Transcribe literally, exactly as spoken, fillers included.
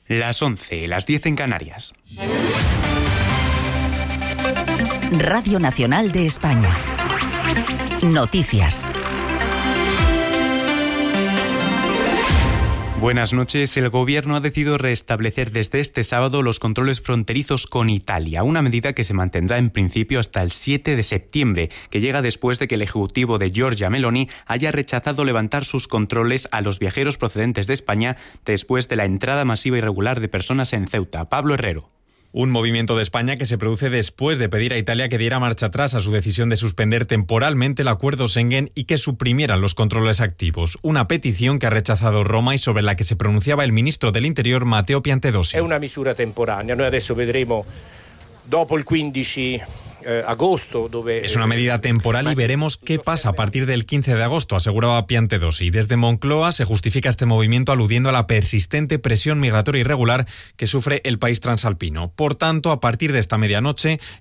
Las once, las diez en Canarias. Radio Nacional de España. Noticias. Buenas noches. El Gobierno ha decidido restablecer desde este sábado los controles fronterizos con Italia, una medida que se mantendrá en principio hasta el siete de septiembre, que llega después de que el Ejecutivo de Giorgia Meloni haya rechazado levantar sus controles a los viajeros procedentes de España después de la entrada masiva e irregular de personas en Ceuta. Pablo Herrero. Un movimiento de España que se produce después de pedir a Italia que diera marcha atrás a su decisión de suspender temporalmente el acuerdo Schengen y que suprimieran los controles activos. Una petición que ha rechazado Roma y sobre la que se pronunciaba el ministro del Interior, Matteo Piantedosi. Es una misura temporanea. Noi adesso vedremo dopo il quindici agosto, dove... Es una medida temporal y veremos qué pasa a partir del quince de agosto, aseguraba Piantedosi. Desde Moncloa se justifica este movimiento aludiendo a la persistente presión migratoria irregular que sufre el país transalpino. Por tanto, a partir de esta medianoche